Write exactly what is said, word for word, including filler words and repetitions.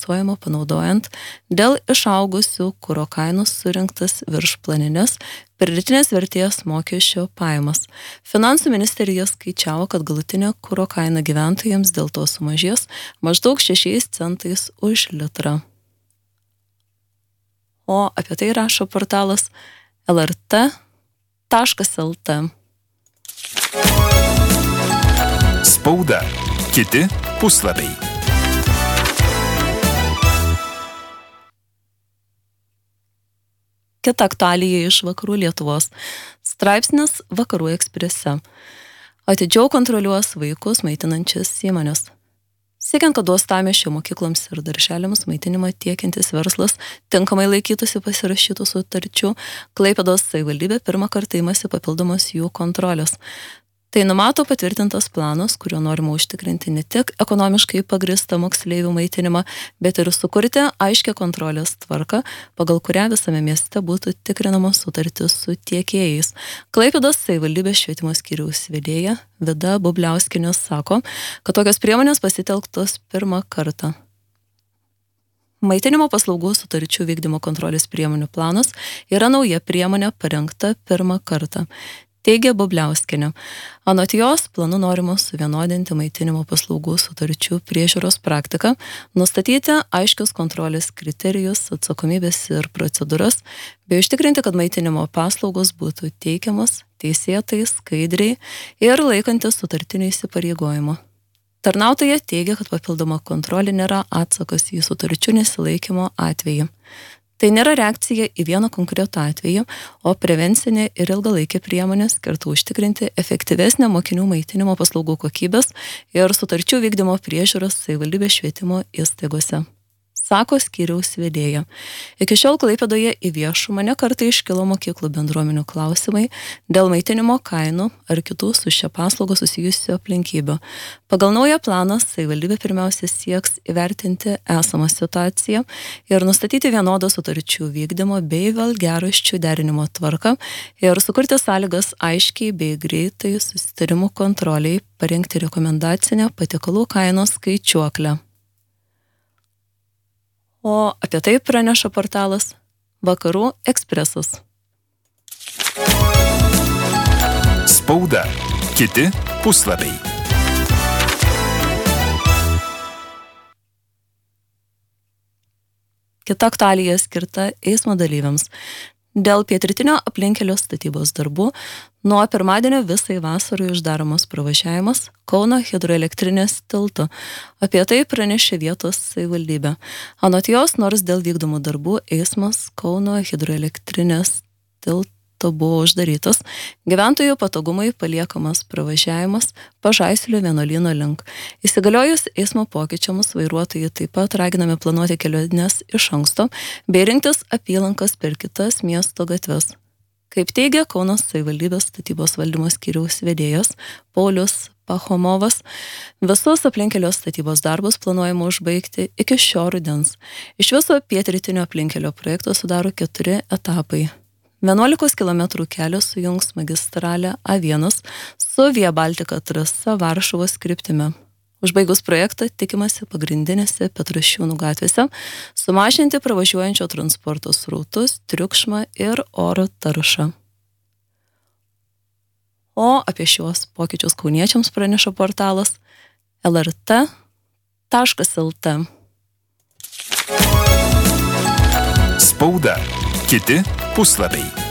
finansuojama panaudojant dėl išaugusių kuro kainų surinktas viršplaninės pridėtinės vertės mokesčio pajamas. Finansų ministerija skaičiavo, kad galutinė kuro kaina gyventojams dėl to sumažės maždaug šešiais centais už litrą. O apie tai rašo portalas L R T taškas L T. Spauda. Kiti puslapiai. Kita aktualija iš Vakarų Lietuvos. Straipsnis Vakarų Eksprese. Atidžiau kontroliuos vaikus maitinančias įmonės. Siekiant, kad uostamiesčio mokykloms ir darželiams maitinimą tiekiantis verslas tinkamai laikytųsi pasirašytų sutarčių, Klaipėdos savivaldybė pirmą kartą imasi papildomos jų kontrolės. Tai numato patvirtintas planas, kuriuo norima užtikrinti ne tik ekonomiškai pagrįstą moksleivių maitinimą, bet ir sukurti aiškią kontrolės tvarką, pagal kurią visame mieste būtų tikrinamos sutartis su tiekėjais. Klaipėdos savivaldybės švietimo skyriaus vedėja Vida Bubliauskienė sako, kad tokios priemonės pasitelktos pirmą kartą. Maitinimo paslaugų sutarčių vykdymo kontrolės priemonių planas yra nauja priemonė parengta pirmą kartą. Teigia Bubliauskienė. Anot jos, planu norima suvienodinti maitinimo paslaugų sutarčių priežiūros praktiką, nustatyti aiškius kontrolės kriterijus, atsakomybės ir procedūras, bei užtikrinti, kad maitinimo paslaugos būtų teikiamas teisėtai, skaidriai ir laikantis sutartinių įsipareigojimo. Tarnautoja teigia, kad papildoma kontrolė nėra atsakas į sutarčių nesilaikymo atvejį. Tai nėra reakcija į vieną konkretų atvejį, o prevencinė ir ilgalaikė priemonė skirta užtikrinti efektyvesnę mokinių maitinimo paslaugų kokybės ir sutarčių vykdymo priežiūros savivaldybės švietimo įstaigose. Sako skyriaus vedėja. Iki šiol Klaipėdoje į viešumą ne kartą iškilo mokyklų bendruomenių klausimai dėl maitinimo kainų ar kitų su šia paslauga susijusių aplinkybių. Pagal naują planą savivaldybė pirmiausia sieks įvertinti esamą situaciją ir nustatyti vienodą sutarčių vykdymo bei valgiaraščių derinimo tvarką ir sukurti sąlygas aiškiai bei greitai susitarimų kontroliai, parengti rekomendacinę patiekalų kainos skaičiuoklę. O apie tai praneša portalas Vakarų Ekspresas. Spauda. Kiti puslapiai. Kita aktualija skirta eismo dalyviams. Dėl pietrytinio aplinkelio statybos darbų nuo pirmadienio visai vasarai uždaromas pravažiavimas Kauno hidroelektrinės tiltu. Apie tai pranešė vietos savivaldybė. Anot jos, nors dėl vykdomų darbų eismas Kauno hidroelektrinės tiltu buvo uždarytas, gyventojų patogumai paliekamas pravažiavimas Pažaislio vienuolyno link. Įsigaliojus eismo pokyčiams, vairuotojai taip pat raginami planuoti keliones iš anksto bei rinktis apylankas per kitas miesto gatves. Kaip teigia Kauno savivaldybės statybos valdymo skyriaus vedėjas Paulius Pachomovas, visus aplinkelio statybos darbus planuojama užbaigti iki šio rudens. Iš viso pietrytinio aplinkelio projekto sudaro keturi etapai. vienuolikos kilometrų kelias sujungs magistralę A vienas su Via Baltica trasa Varšuvos kryptimi. Užbaigus projektą tikimasi pagrindinėse Petrašiūnų gatvėse sumažinti pravažiuojančio transporto srautus, triukšmą ir oro taršą. O apie šios pokyčius kauniečiams praneša portalas L R T taškas L T. Spauda. Kiti puslapiai.